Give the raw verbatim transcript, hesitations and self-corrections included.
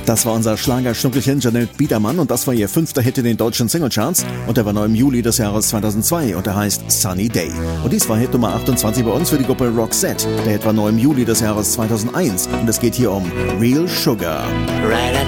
Das war unser Schlagerschnuckelchen Janette Biedermann und das war ihr fünfter Hit in den deutschen Singlecharts und der war neu im Juli des Jahres zweitausendzwei und der heißt Sunny Day. Und dies war Hit Nummer achtundzwanzig bei uns für die Gruppe Roxette. Der Hit war neu im Juli des Jahres zweitausendeins und es geht hier um Real Sugar. Right at